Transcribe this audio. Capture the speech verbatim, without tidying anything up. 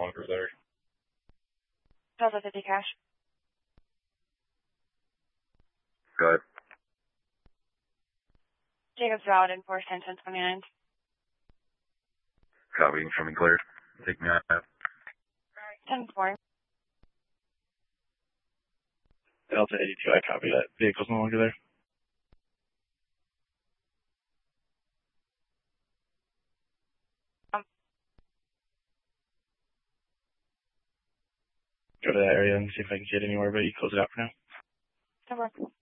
longer there. Delta fifty cash. Go ahead. Jacob's valid in four ten ten twenty-nine. Copy. Show me cleared. Take me out. ten four. Delta eighty-two, I copy that. Vehicle's no longer there. Um, Go to that area and see if I can get anywhere, but you close it out for now. no problem.